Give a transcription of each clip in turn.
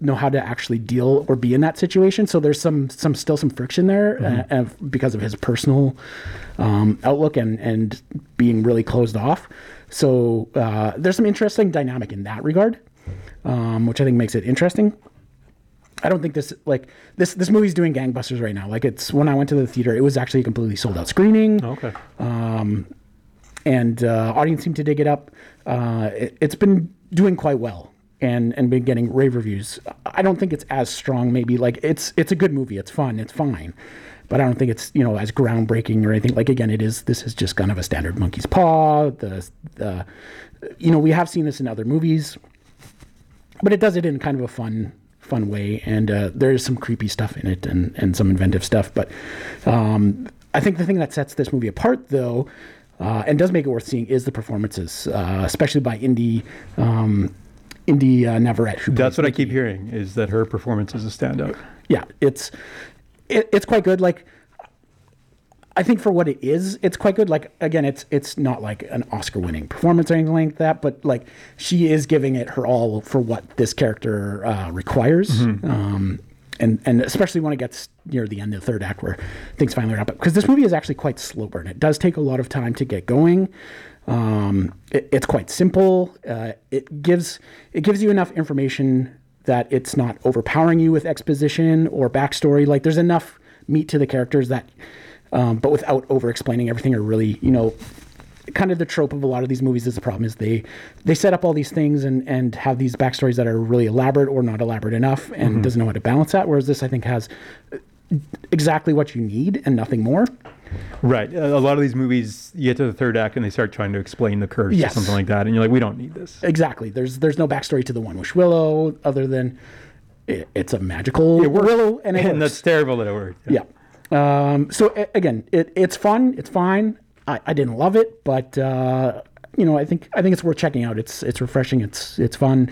know how to actually deal or be in that situation. So there's still some friction there because of his personal outlook and being really closed off. So there's some interesting dynamic in that regard, which I think makes it interesting. I don't think this movie's doing gangbusters right now. Like, it's, when I went to the theater, it was actually a completely sold out screening. Okay. And audience seemed to dig it up. It's been doing quite well and been getting rave reviews. I don't think it's as strong, maybe. Like, it's a good movie. It's fun. It's fine. But I don't think it's, as groundbreaking or anything. Like, again, this is just kind of a standard Monkey's Paw. We have seen this in other movies, but it does it in kind of a fun way. And there's some creepy stuff in it and some inventive stuff. But I think the thing that sets this movie apart, though, and does make it worth seeing, is the performances, especially by Indy Navarrete. That's what I keep hearing, is that her performance is a standout. Yeah, it's quite good. Like, I think for what it is, it's quite good. Like, again, it's not like an Oscar-winning performance or anything like that, but like, she is giving it her all for what this character requires. Mm-hmm. And especially when it gets near the end of the third act, where things finally wrap up. Because this movie is actually quite slow burn. It does take a lot of time to get going. It's quite simple. It gives you enough information that it's not overpowering you with exposition or backstory. Like, there's enough meat to the characters that, but without over-explaining everything, or really, kind of the trope of a lot of these movies is the problem is they set up all these things and have these backstories that are really elaborate or not elaborate enough, and doesn't know how to balance that. Whereas this, I think, has exactly what you need and nothing more. Right. A lot of these movies, you get to the third act and they start trying to explain the curse or something like that. And you're like, we don't need this. Exactly. There's no backstory to the One Wish Willow other than it's a magical willow. And that's terrible that it worked. Yeah. So again, it's fun. It's fine. I didn't love it, but I think it's worth checking out. It's refreshing. It's fun.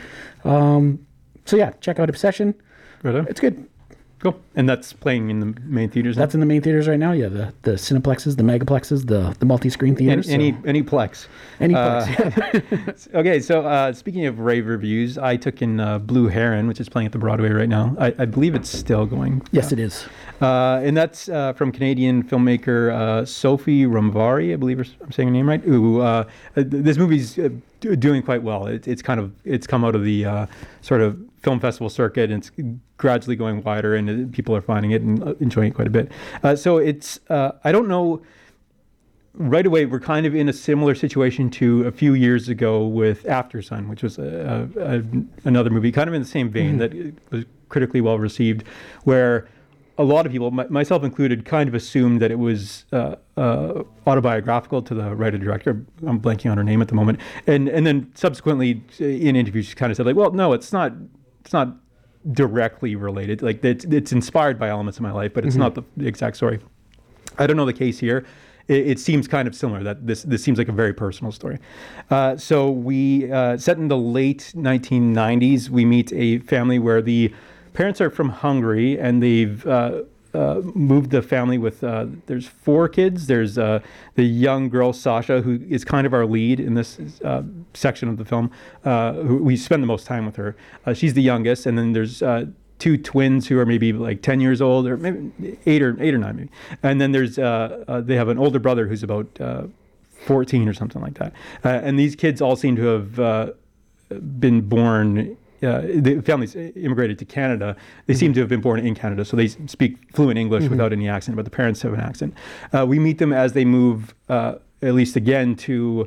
So yeah, check out Obsession. Right on. It's good. Cool. And that's playing in the main theaters now? That's in the main theaters right now, yeah. The Cineplexes, the Megaplexes, the multi-screen theaters. Any Plex. Any Plex, yeah. Okay, so speaking of rave reviews, I took in Blue Heron, which is playing at the Broadway right now. I believe it's still going. Yes, it is. And that's from Canadian filmmaker Sophie Romvari, I believe I'm saying her name right. Who this movie's doing quite well. It's come out of the sort of film festival circuit, and it's gradually going wider, and people are finding it and enjoying it quite a bit. So it's I don't know. Right away, we're kind of in a similar situation to a few years ago with Aftersun, which was another movie kind of in the same vein that was critically well received, where a lot of people, myself included, kind of assumed that it was autobiographical to the writer-director. I'm blanking on her name at the moment. And then subsequently in interviews, she kind of said, like, well, no, it's not directly related. Like, it's inspired by elements of my life, but it's not the exact story. I don't know the case here. It seems kind of similar, that this seems like a very personal story. So we, set in the late 1990s, we meet a family where the parents are from Hungary, and they've moved the family with, there's 4 kids. There's the young girl, Sasha, who is kind of our lead in this section of the film. Who we spend the most time with her. She's the youngest, and then there's 2 twins who are maybe like 10 years old, or maybe 8 or 9 maybe. And then there's they have an older brother who's about 14 or something like that. And these kids all seem to have been born. The families immigrated to Canada. They seem to have been born in Canada, so they speak fluent English without any accent, but the parents have an accent. We meet them as they move, at least again, to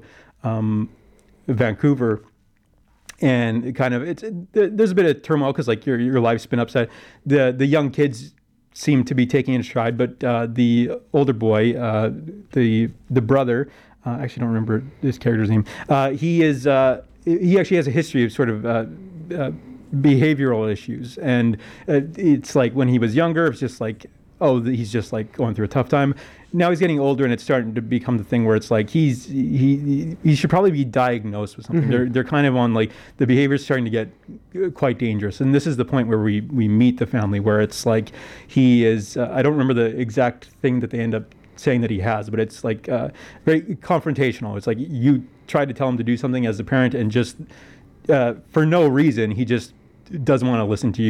Vancouver. And kind of, there's a bit of turmoil because, like, your life's been upset. The young kids seem to be taking it in stride, but the older boy, the brother, I actually don't remember this character's name. He actually has a history of sort of behavioral issues, and it's like when he was younger, it's just like, he's just like going through a tough time. Now he's getting older, and it's starting to become the thing where it's like he should probably be diagnosed with something. They're kind of on, like, the behavior's starting to get quite dangerous, and this is the point where we meet the family, where it's like he is. I don't remember the exact thing that they end up saying that he has, but it's like very confrontational. It's like you try to tell him to do something as a parent, and just for no reason he just doesn't want to listen to you.